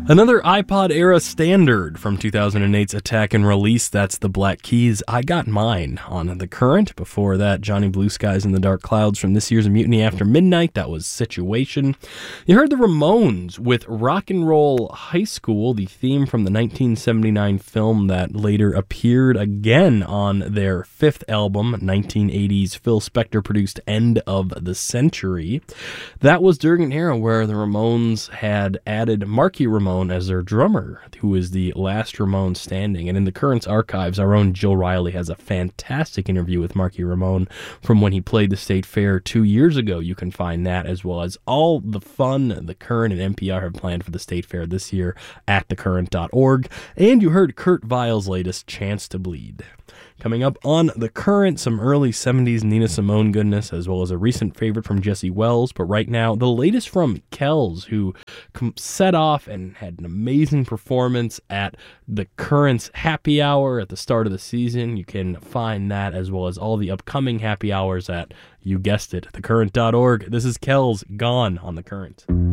Another iPod era standard from 2008's Attack and Release, that's the Black Keys, I Got Mine on The Current. Before that, Johnny Blue Skies and the Dark Clouds from this year's Mutiny After Midnight, that was Situation. You heard the Ramones with Rock and Roll High School, the theme from the 1979 film that later appeared again on their fifth album, 1980's Phil Spector-produced End of the Century. That was during an era where the Ramones had added Marky Ramone as their drummer, who is the last Ramone standing. And in the Current's archives, our own Jill Riley has a fantastic interview with Marky Ramone from when he played the State Fair 2 years ago. You can find that, as well as all the fun the Current and NPR have planned for the State Fair this year at thecurrent.org. And you heard Kurt Weill's latest, Chance to Bleed. Coming up on The Current, some early 70s Nina Simone goodness, as well as a recent favorite from Jesse Wells. But right now, the latest from Kells, who set off and had an amazing performance at The Current's Happy Hour at the start of the season. You can find that, as well as all the upcoming happy hours at, you guessed it, thecurrent.org. This is Kells, Gone on The Current.